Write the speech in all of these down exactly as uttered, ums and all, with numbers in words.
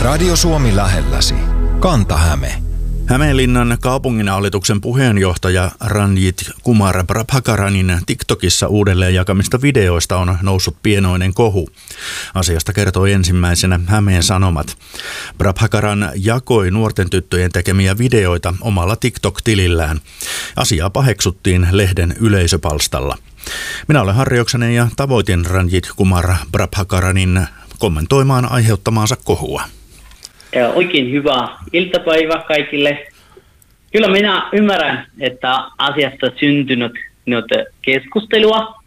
Radio Suomi lähelläsi. Kanta-Häme. Hämeenlinnan kaupunginhallituksen puheenjohtaja Ranjit Kumar Prabhakaranin TikTokissa uudelleen jakamista videoista on noussut pienoinen kohu. Asiasta kertoi ensimmäisenä Hämeen Sanomat. Prabhakaran jakoi nuorten tyttöjen tekemiä videoita omalla TikTok-tilillään. Asiaa paheksuttiin lehden yleisöpalstalla. Minä olen Harri Oksanen ja tavoitin Ranjit Kumar Prabhakaranin kommentoimaan aiheuttamaansa kohua. Ja oikein hyvää iltapäivää kaikille. Kyllä minä ymmärrän, että asiasta on syntynyt keskustelua.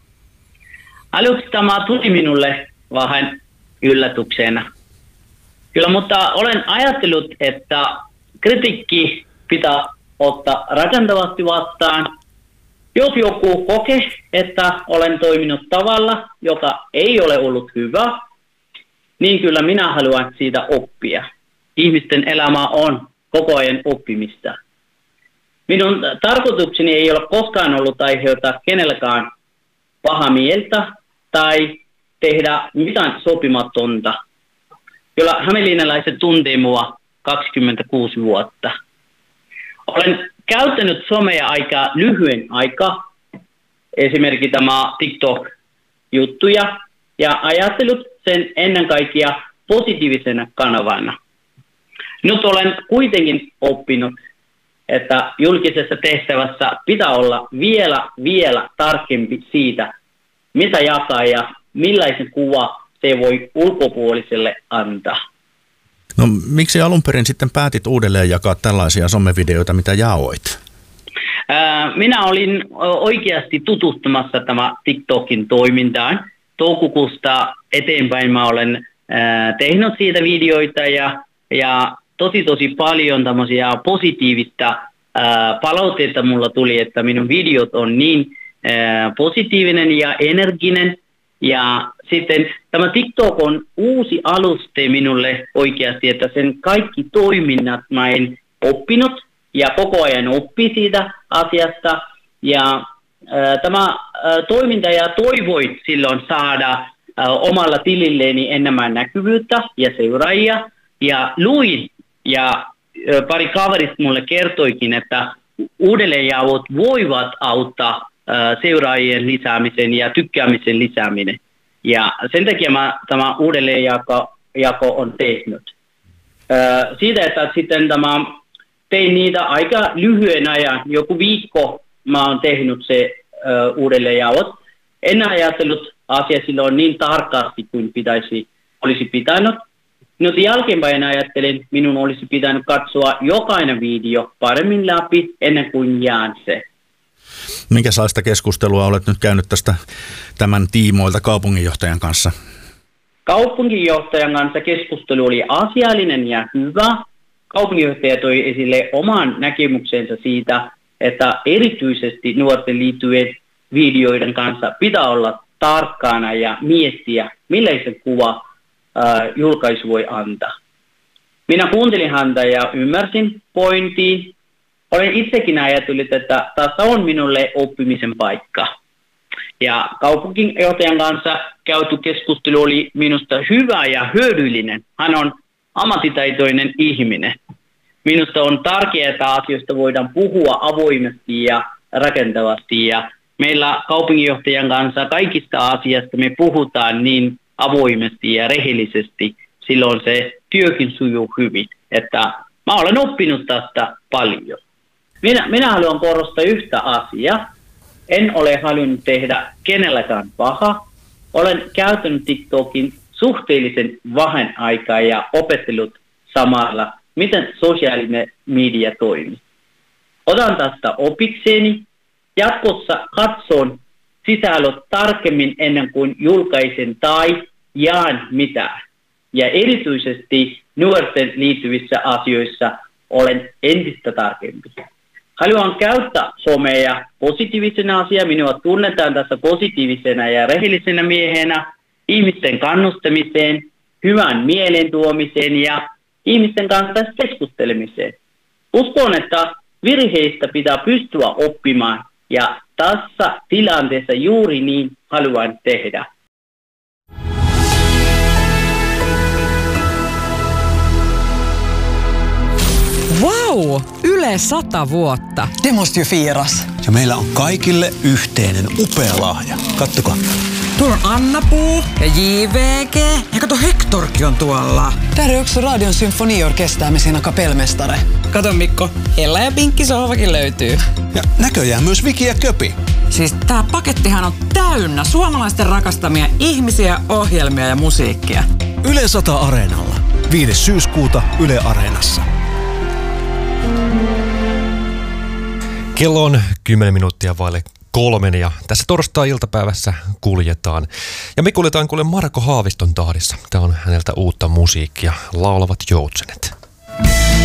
Aluksi tämä tuli minulle vähän yllätyksenä. Kyllä, mutta olen ajatellut, että kritiikki pitää ottaa rakentavasti vastaan. Jos joku kokee, että olen toiminut tavalla, joka ei ole ollut hyvä, niin kyllä minä haluan siitä oppia. Ihmisten elämä on koko ajan oppimista. Minun tarkoitukseni ei ole koskaan ollut aiheuttaa kenelläkään paha mieltä tai tehdä mitään sopimatonta. Kyllä hämeenlinnalaiset tuntee mua kaksikymmentäkuusi vuotta. Olen käyttänyt somea aika lyhyen aikaa, esimerkiksi tämä TikTok-juttuja, ja ajatellut sen ennen kaikkea positiivisena kanavana. Nyt olen kuitenkin oppinut, että julkisessa tehtävässä pitää olla vielä, vielä tarkempi siitä, mitä jakaa ja millaisen kuva se voi ulkopuoliselle antaa. No miksi alun perin sitten päätit uudelleen jakaa tällaisia somevideoita, mitä jaoit? Ää, minä olin oikeasti tutustumassa tämä TikTokin toimintaan. Toukokuusta eteenpäin mä olen ää, tehnyt siitä videoita ja, ja tosi tosi paljon tämmöisiä positiivista ää, palautteita mulla tuli, että minun videot on niin ää, positiivinen ja energinen. Ja sitten tämä TikTok on uusi aluste minulle oikeasti, että sen kaikki toiminnat mä en oppinut ja koko ajan oppi siitä asiasta. Ja ää, tämä ää, toiminta ja toivoit silloin saada ää, omalla tililleeni enemmän näkyvyyttä ja seuraajia. Ja luin ja ää, pari kaverista mulle kertoikin, että uudelleenjaot voivat auttaa ää, seuraajien lisäämisen ja tykkäämisen lisääminen. Ja sen takia mä tämä uudelleenjako jako on tehnyt. Ää, siitä, että sitten tämä tein niitä aika lyhyen ajan, joku viikko mä oon tehnyt se ää, uudelleenjaot. En ajatellut asia silloin niin tarkasti kuin pitäisi, olisi pitänyt. Nyt jälkeenpäin ajattelin, minun olisi pitänyt katsoa jokainen video paremmin läpi ennen kuin jään se. Minkälaista keskustelua olet nyt käynyt tästä tämän tiimoilta kaupunginjohtajan kanssa? Kaupunginjohtajan kanssa keskustelu oli asiallinen ja hyvä. Kaupunginjohtaja toi esille oman näkemyksensä siitä, että erityisesti nuorten liittyen videoiden kanssa pitää olla tarkkana ja miettiä, millaisen kuva ää, julkaisu voi antaa. Minä kuuntelin häntä ja ymmärsin pointtiin. Olen itsekin ajatellut, että tässä on minulle oppimisen paikka. Ja kaupunginjohtajan kanssa käyty keskustelu oli minusta hyvä ja hyödyllinen. Hän on ammattitaitoinen ihminen. Minusta on tärkeää, että asioista voidaan puhua avoimesti ja rakentavasti. Ja meillä kaupunginjohtajan kanssa kaikista asiasta me puhutaan niin avoimesti ja rehellisesti. Silloin se työkin sujuu hyvin. Että mä olen oppinut tästä paljon. Minä, minä haluan korostaa yhtä asiaa. En ole halunnut tehdä kenelläkään paha. Olen käyttänyt TikTokin suhteellisen vähän aikaa ja opetellut samalla, miten sosiaalinen media toimii. Otan tästä opikseni. Jatkossa katson sisällöt tarkemmin ennen kuin julkaisen tai jaan mitään. Ja erityisesti nuorten liittyvissä asioissa olen entistä tarkempi. Haluan käyttää somea positiivisena asiaa. Minua tunnetaan tässä positiivisena ja rehellisenä miehenä, ihmisten kannustamiseen, hyvän mielen tuomiseen ja ihmisten kanssa keskustelemiseen. Uskon, että virheistä pitää pystyä oppimaan ja tässä tilanteessa juuri niin haluan tehdä. kuuluu Yle sata vuotta. Det måste ju firas. Ja meillä on kaikille yhteinen upea lahja. Kattokaa. Tuolla on Anna-Puu ja J V G. Ja kato, Hektorkin on tuolla. Där är också Radion symfoniorkester med sina kapellmästare. Kato Mikko, Ella ja Pinkki sohvakin löytyy. Ja näköjään myös Viki ja Köpi. Siis tää pakettihan on täynnä suomalaisten rakastamia ihmisiä, ohjelmia ja musiikkia. Yle sata Areenalla. viides syyskuuta Yle Areenassa. Kello on kymmenen minuuttia vaille kolmen ja tässä torstai-iltapäivässä kuljetaan. Ja me kuljetaan kuule Marko Haaviston tahdissa. Tämä on häneltä uutta musiikkia, Laulavat joutsenet.